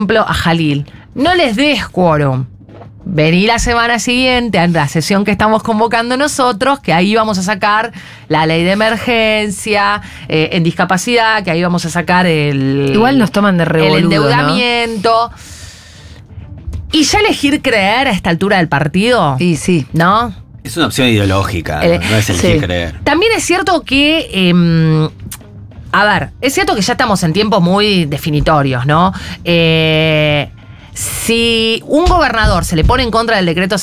ejemplo, a Jalil. No les des quórum. Vení la semana siguiente a la sesión que estamos convocando nosotros, que ahí vamos a sacar la ley de emergencia en discapacidad, que ahí vamos a sacar Igual nos toman de revoludo, el endeudamiento. ¿No? Y ya elegir creer a esta altura del partido. Y sí. ¿No? Es una opción ideológica, no es elegir creer. También es cierto que... a ver, es cierto que ya estamos en tiempos muy definitorios, ¿no? Si un gobernador se le pone en contra del decreto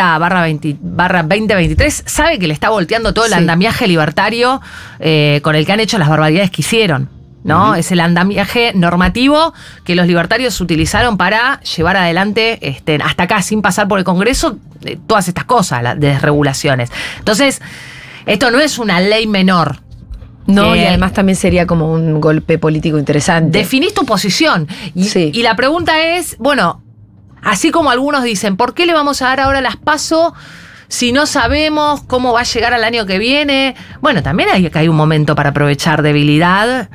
70/2023, sabe que le está volteando todo el andamiaje libertario con el que han hecho las barbaridades que hicieron, ¿no? Uh-huh. Es el andamiaje normativo que los libertarios utilizaron para llevar adelante hasta acá, sin pasar por el Congreso, todas estas cosas, las desregulaciones. Entonces, esto no es una ley menor. No, y además también sería como un golpe político interesante. Definís tu posición. Y la pregunta es, bueno, así como algunos dicen, ¿por qué le vamos a dar ahora las PASO si no sabemos cómo va a llegar al año que viene? Bueno, también hay un momento para aprovechar debilidad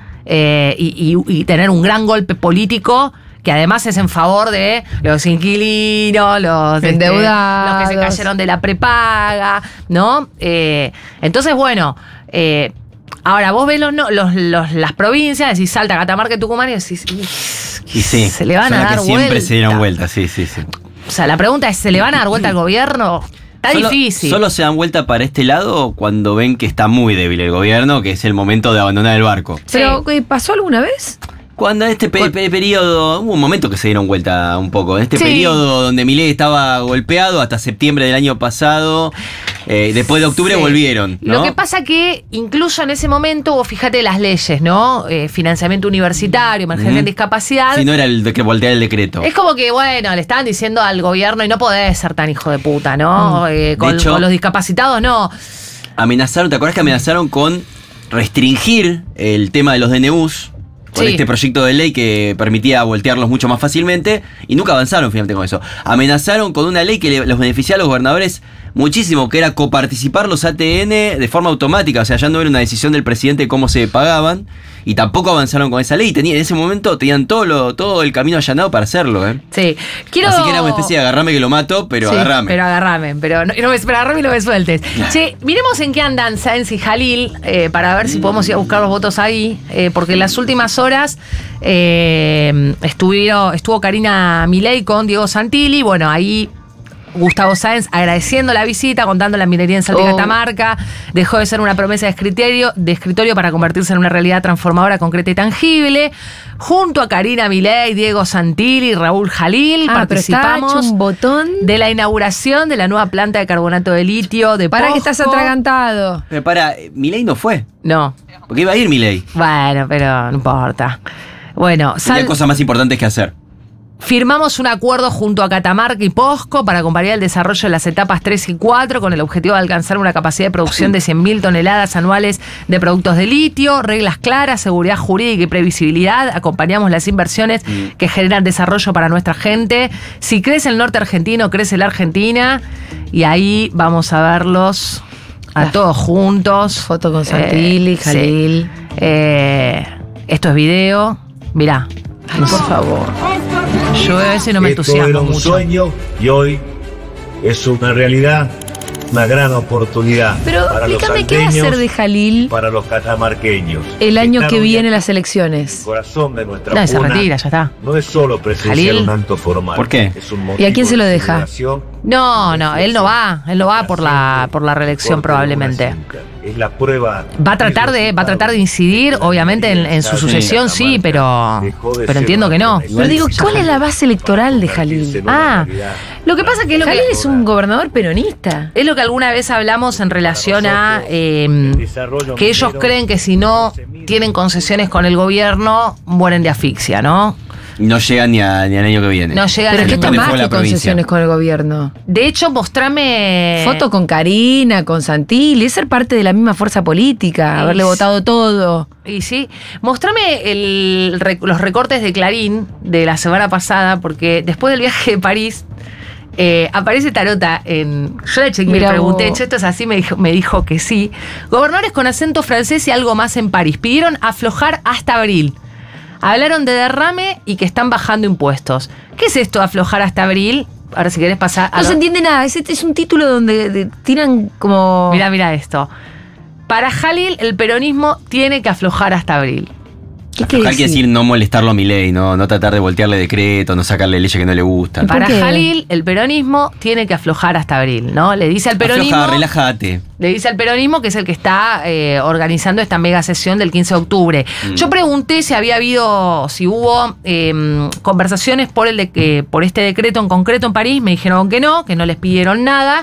y tener un gran golpe político que además es en favor de los inquilinos, los endeudados, los que se cayeron de la prepaga, ¿no? Entonces, bueno... ahora, vos ves las provincias, decís Salta, Catamarca y Tucumán y decís... Y sí, se le van a dar vuelta. Siempre se dieron vuelta, sí. O sea, la pregunta es, ¿se le van a dar vuelta al gobierno? Está difícil. Solo se dan vuelta para este lado cuando ven que está muy débil el gobierno, que es el momento de abandonar el barco. Pero, ¿pasó alguna vez? Cuando en este periodo, hubo un momento que se dieron vuelta un poco. En este periodo donde Milei estaba golpeado hasta septiembre del año pasado, después de octubre volvieron, ¿no? Lo que pasa que incluso en ese momento, vos fíjate las leyes, ¿no? Financiamiento universitario, emergencia en discapacidad. Sí, no era el que voltear el decreto. Es como que, bueno, le estaban diciendo al gobierno y no podés ser tan hijo de puta, ¿no? Con los discapacitados, no. Amenazaron, ¿te acuerdas que amenazaron con restringir el tema de los DNUs? Con este proyecto de ley que permitía voltearlos mucho más fácilmente, y nunca avanzaron finalmente con eso. Amenazaron con una ley que los beneficiaba a los gobernadores muchísimo, que era coparticipar los ATN de forma automática. O sea, ya no era una decisión del presidente de cómo se pagaban, y tampoco avanzaron con esa ley. En ese momento tenían todo el camino allanado para hacerlo, Sí. Así que era una especie de agarrame que lo mato, pero agarrame. Pero agarrame, agarrame y no me sueltes. Che, miremos en qué andan Sáenz y Jalil, para ver si podemos ir a buscar los votos ahí, porque en las últimas horas estuvo Karina Milei con Diego Santilli. Bueno, ahí Gustavo Sáenz agradeciendo la visita, contando la minería en Salta y Catamarca. Dejó de ser una promesa de escritorio para convertirse en una realidad transformadora, concreta y tangible. Junto a Karina Milei, Diego Santilli y Raúl Jalil participamos un botón de la inauguración de la nueva planta de carbonato de litio de Para Posco. que estás atragantado. Pero Milei no fue. No. Porque iba a ir Milei. Bueno, pero no importa. Bueno, tenía cosas más importantes que hacer. Firmamos un acuerdo junto a Catamarca y Posco para acompañar el desarrollo de las etapas 3 y 4 con el objetivo de alcanzar una capacidad de producción de 100.000 toneladas anuales de productos de litio, reglas claras, seguridad jurídica y previsibilidad. Acompañamos las inversiones que generan desarrollo para nuestra gente. Si crece el norte argentino, crece la Argentina. Y ahí vamos a verlos a todos juntos. Foto con Santilli, Jalil. Sí. Esto es video. Mirá. Ay, por favor. Yo a veces no me entusiasmo mucho. Esto era un sueño y hoy es una realidad, una gran oportunidad. Pero para explícame, los ¿qué va a hacer de Jalil para los catamarqueños? El año que viene las elecciones? El corazón de nuestra No, se retira, ya está. No es solo presenciar un acto formal. ¿Por qué? Es un ¿Y a quién se lo deja? No, él no va por la reelección probablemente. Es la prueba. Va a tratar de incidir, obviamente, en su sucesión, sí, pero entiendo que no. Pero digo, ¿cuál es la base electoral de Jalil? Lo que pasa que Jalil es un gobernador peronista. Es lo que alguna vez hablamos en relación a que ellos creen que si no tienen concesiones con el gobierno, mueren de asfixia, ¿no? No llegan ni al año que viene. No llegan. Pero ¿qué está más que concesiones con el gobierno? De hecho, mostrame... Foto con Karina, con Santilli, es ser parte de la misma fuerza política, haberle votado todo. Y sí, mostrame los recortes de Clarín de la semana pasada, porque después del viaje de París aparece esta nota yo le chequeé, me pregunté, ¿esto es así? Me dijo que sí. Gobernadores con acento francés y algo más en París pidieron aflojar hasta abril. Hablaron de derrame y que están bajando impuestos. ¿Qué es esto de aflojar hasta abril? Ahora si querés pasar a... No se entiende nada, es un título donde tiran como... Mirá esto. Para Jalil, el peronismo tiene que aflojar hasta abril. ¿Qué quiere Hay que decir no molestarlo a Milei, no tratar de voltearle decreto, no sacarle leyes que no le gustan. Para Jalil, el peronismo tiene que aflojar hasta abril, ¿no? Le dice al peronismo... Afloja, relájate. Le dice al peronismo, que es el que está organizando esta mega sesión del 15 de octubre. Yo pregunté si hubo conversaciones por este decreto en concreto en París. Me dijeron que no les pidieron nada.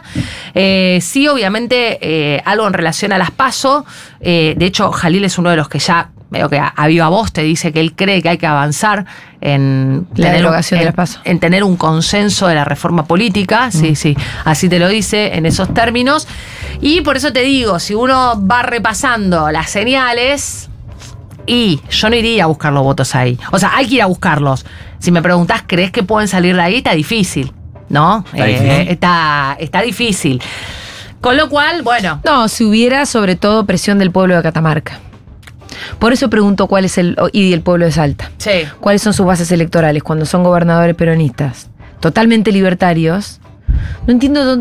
Sí, obviamente, algo en relación a las PASO. De hecho, Jalil es uno de los que ya... Veo que a viva voz te dice que él cree que hay que avanzar en la derogación de las PASO. En tener un consenso de la reforma política, sí, así te lo dice en esos términos. Y por eso te digo, si uno va repasando las señales, y yo no iría a buscar los votos ahí. O sea, hay que ir a buscarlos. Si me preguntás, ¿crees que pueden salir de ahí? Está difícil, ¿no? Está difícil. Con lo cual, bueno. No, si hubiera sobre todo presión del pueblo de Catamarca. Por eso pregunto cuál es y el pueblo de Salta. Sí. ¿Cuáles son sus bases electorales cuando son gobernadores peronistas? Totalmente libertarios. No entiendo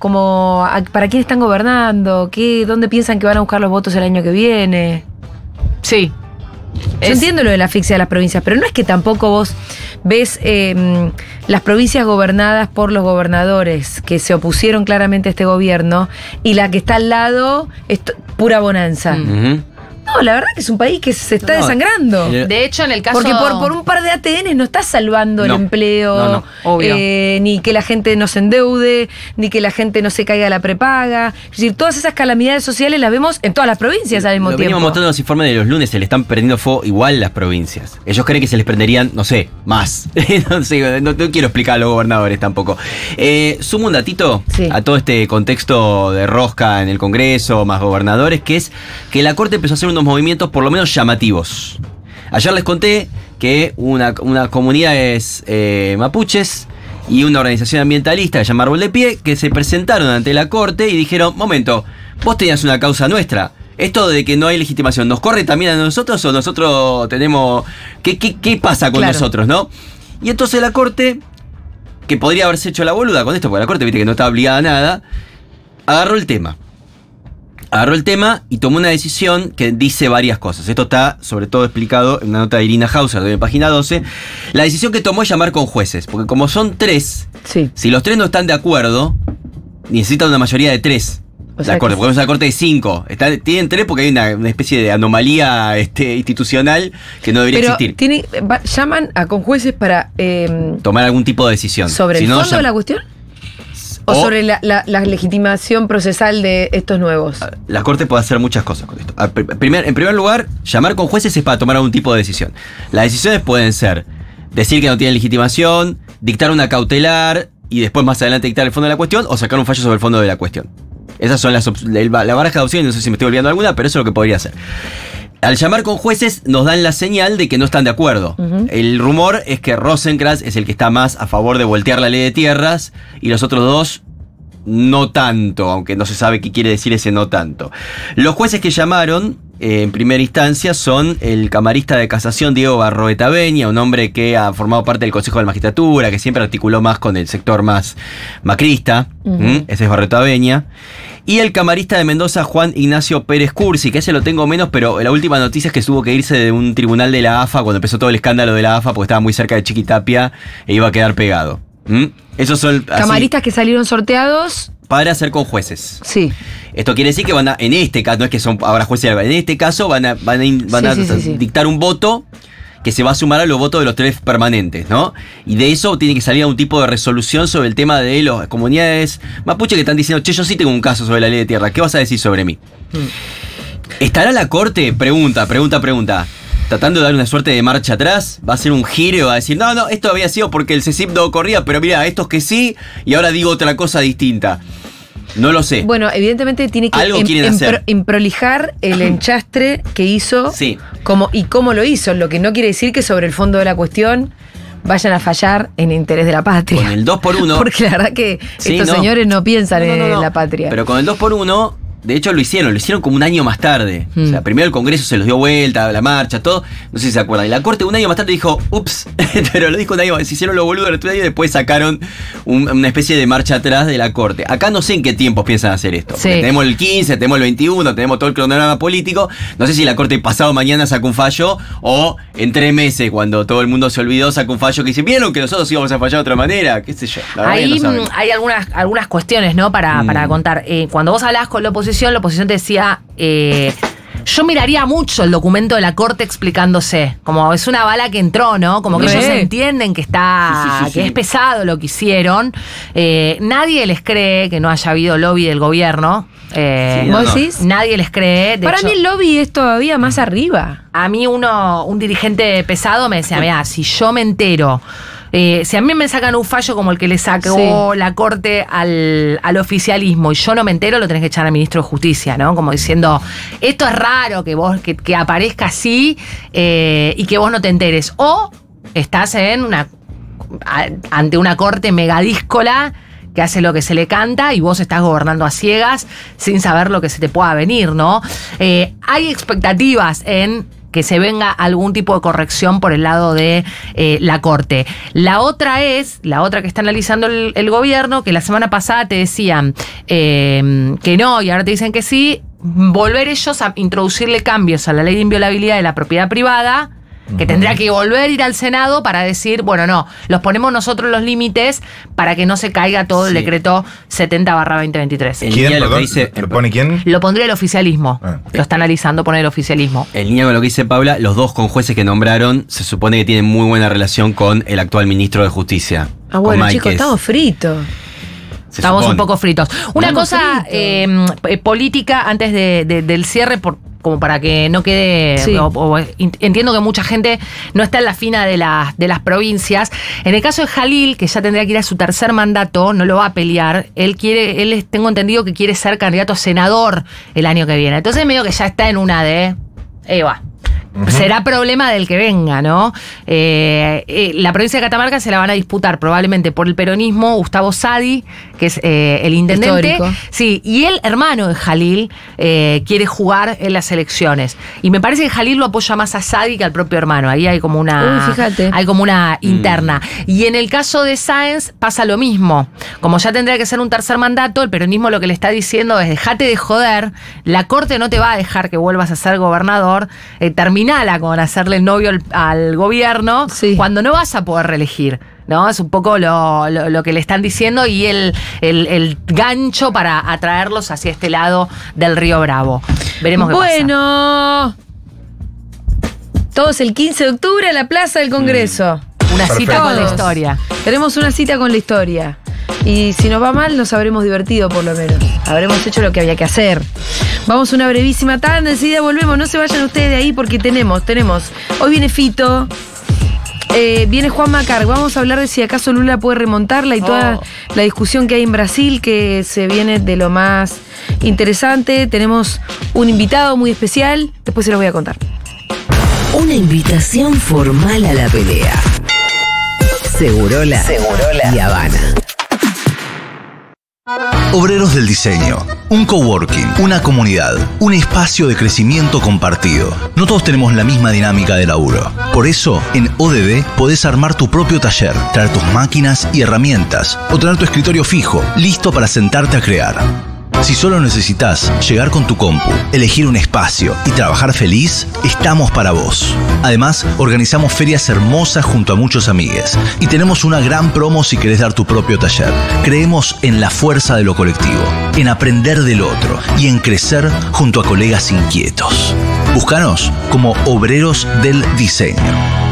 para quién están gobernando, dónde piensan que van a buscar los votos el año que viene. Sí. Yo entiendo lo de la asfixia de las provincias, pero no es que tampoco vos ves las provincias gobernadas por los gobernadores que se opusieron claramente a este gobierno y la que está al lado es pura bonanza. No, la verdad que es un país que se está desangrando. De hecho, en el caso... Porque por un par de ATN no estás salvando el empleo, ni que la gente no se endeude, ni que la gente no se caiga a la prepaga. Es decir, todas esas calamidades sociales las vemos en todas las provincias al mismo tiempo. Venimos mostrando los informes de los lunes, se le están prendiendo fuego igual las provincias. Ellos creen que se les prenderían, no sé, más. no quiero explicar a los gobernadores tampoco. Sumo un datito a todo este contexto de rosca en el Congreso, más gobernadores, que es que la Corte empezó a hacer unos movimientos por lo menos llamativos. Ayer les conté que una comunidad es mapuches y una organización ambientalista que se llama Árbol de Pie, que se presentaron ante la Corte y dijeron, momento, vos tenías una causa nuestra. Esto de que no hay legitimación, ¿nos corre también a nosotros o nosotros tenemos... ¿Qué pasa con nosotros, no? Y entonces la Corte, que podría haberse hecho la boluda con esto, porque la Corte, viste que no está obligada a nada, agarró el tema y tomó una decisión que dice varias cosas. Esto está sobre todo explicado en una nota de Irina Hauser de página 12. La decisión que tomó es llamar con jueces, porque como son 3, si los 3 no están de acuerdo, necesitan una mayoría de 3. La Corte, porque es una Corte de 5. Tienen 3 porque hay una especie de anomalía institucional que no debería existir. Llaman a con jueces para tomar algún tipo de decisión. ¿Sobre el fondo de la cuestión? ¿O sobre la legitimación procesal de estos nuevos? La Corte puede hacer muchas cosas con esto. En primer lugar, llamar con jueces es para tomar algún tipo de decisión. Las decisiones pueden ser decir que no tienen legitimación, dictar una cautelar y después más adelante dictar el fondo de la cuestión o sacar un fallo sobre el fondo de la cuestión. Esas son la baraja de opciones, no sé si me estoy olvidando alguna, pero eso es lo que podría hacer. Al llamar con jueces nos dan la señal de que no están de acuerdo. El rumor es que Rosenkrantz es el que está más a favor de voltear la ley de tierras y los otros dos no tanto, aunque no se sabe qué quiere decir ese no tanto. Los jueces que llamaron en primera instancia son el camarista de casación Diego Barroeta Beña, un hombre que ha formado parte del Consejo de la Magistratura, que siempre articuló más con el sector más macrista. Ese es Barroeta Beña. Y el camarista de Mendoza, Juan Ignacio Pérez Cursi, que ese lo tengo menos, pero la última noticia es que tuvo que irse de un tribunal de la AFA cuando empezó todo el escándalo de la AFA, porque estaba muy cerca de Chiquitapia e iba a quedar pegado. Esos son camaristas que salieron sorteados para hacer con jueces. Sí. Esto quiere decir que van a, en este caso, no es que son ahora jueces, en este caso van a dictar un voto que se va a sumar a los votos de los 3 permanentes, ¿no? Y de eso tiene que salir un tipo de resolución sobre el tema de las comunidades mapuche que están diciendo, che, yo sí tengo un caso sobre la ley de tierra, ¿qué vas a decir sobre mí? ¿Estará la Corte? Pregunta. Tratando de dar una suerte de marcha atrás, va a ser un giro, va a decir, no, esto había sido porque el CECIP no corría, pero mira, estos que sí, y ahora digo otra cosa distinta. No lo sé. Bueno, evidentemente tiene que improlijar el enchastre que hizo y cómo lo hizo, lo que no quiere decir que sobre el fondo de la cuestión vayan a fallar en interés de la patria. Con el 2x1. Porque la verdad que estos señores no piensan en la patria. Pero con el 2x1 de hecho lo hicieron como un año más tarde. O sea, primero el Congreso se los dio vuelta, la marcha, todo. No sé si se acuerdan. Y la Corte un año más tarde dijo, ups, pero lo dijo un año, se hicieron los boludos durante un año y después sacaron una especie de marcha atrás de la Corte. Acá no sé en qué tiempos piensan hacer esto. Sí. Tenemos el 15, tenemos el 21, tenemos todo el cronograma político. No sé si la Corte pasado mañana saca un fallo o en 3 meses, cuando todo el mundo se olvidó, saca un fallo que dice, ¿vieron que nosotros íbamos a fallar de otra manera? ¿Qué sé yo? Ahí hay algunas cuestiones, ¿no? Para contar. Cuando vos hablabas con la oposición te decía, yo miraría mucho el documento de la Corte explicándose. Como es una bala que entró, ¿no? Como que ellos entienden que es pesado lo que hicieron. Nadie les cree que no haya habido lobby del gobierno. ¿Vos decís? Nadie les cree. Para mí el lobby es todavía más arriba. A mí un dirigente pesado me decía, mira, si yo me entero, si a mí me sacan un fallo como el que le sacó la Corte al oficialismo y yo no me entero, lo tenés que echar al ministro de Justicia, ¿no? Como diciendo, esto es raro que vos que aparezca así y que vos no te enteres. O estás ante una Corte megadíscola que hace lo que se le canta y vos estás gobernando a ciegas sin saber lo que se te pueda venir, ¿no? Hay expectativas en que se venga algún tipo de corrección por el lado de la Corte. La otra que está analizando el gobierno, que la semana pasada te decían que no y ahora te dicen que sí, volver ellos a introducirle cambios a la ley de inviolabilidad de la propiedad privada, que tendría que volver a ir al Senado para decir, bueno, no, los ponemos nosotros los límites para que no se caiga todo el decreto 70/2023. ¿Quién? ¿Lo pone quién? Lo pondría el oficialismo. Lo está analizando poner el oficialismo. En línea con lo que dice Paula, los dos conjueces que nombraron se supone que tienen muy buena relación con el actual ministro de Justicia. Ah, bueno, chicos, estamos fritos. Estamos un poco fritos. Una cosa política antes del cierre, como para que no quede... entiendo que mucha gente no está en la fina de las provincias. En el caso de Jalil, que ya tendría que ir a su tercer mandato, no lo va a pelear. Tengo entendido que quiere ser candidato a senador el año que viene. Entonces medio que ya está en una de... va. Será problema del que venga, ¿no? La provincia de Catamarca se la van a disputar probablemente por el peronismo Gustavo Sadi, que es el intendente. Histórico. Sí, y el hermano de Jalil quiere jugar en las elecciones. Y me parece que Jalil lo apoya más a Sadi que al propio hermano. Ahí hay como una... Hay como una interna. Y en el caso de Sáenz pasa lo mismo. Como ya tendría que ser un tercer mandato, el peronismo lo que le está diciendo es dejate de joder, la Corte no te va a dejar que vuelvas a ser gobernador, terminala con hacerle el novio al gobierno cuando no vas a poder reelegir, ¿no? Es un poco lo que le están diciendo y el gancho para atraerlos hacia este lado del Río Bravo. Veremos qué pasa. Bueno, todos el 15 de octubre a la Plaza del Congreso. Una cita con la historia. Tenemos una cita con la historia. Y si nos va mal, nos habremos divertido por lo menos. Habremos hecho lo que había que hacer. Vamos a una brevísima tanda, enseguida volvemos. No se vayan ustedes de ahí porque tenemos. Hoy viene Fito, viene Juan Macar. Vamos a hablar de si acaso Lula puede remontarla y toda la discusión que hay en Brasil, que se viene de lo más interesante. Tenemos un invitado muy especial, después se los voy a contar. Una invitación formal a la pelea. Segurola y Habana. Obreros del Diseño, un coworking, una comunidad, un espacio de crecimiento compartido. No todos tenemos la misma dinámica de laburo. Por eso, en ODB podés armar tu propio taller, traer tus máquinas y herramientas o tener tu escritorio fijo, listo para sentarte a crear. Si solo necesitas llegar con tu compu, elegir un espacio y trabajar feliz, estamos para vos. Además, organizamos ferias hermosas junto a muchos amigues y tenemos una gran promo si querés dar tu propio taller. Creemos en la fuerza de lo colectivo, en aprender del otro y en crecer junto a colegas inquietos. Búscanos como Obreros del Diseño.